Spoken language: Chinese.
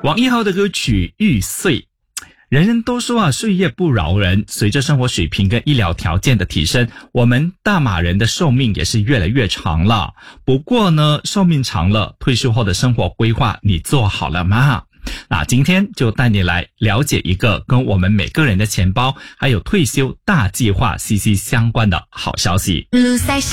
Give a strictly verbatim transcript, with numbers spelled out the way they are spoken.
王一豪的歌曲《玉碎》。人人都说啊，岁月不饶人，随着生活水平跟医疗条件的提升，我们大马人的寿命也是越来越长了。不过呢，寿命长了，退休后的生活规划你做好了吗？那今天就带你来了解一个跟我们每个人的钱包还有退休大计划息息相关的好消息。 卢塞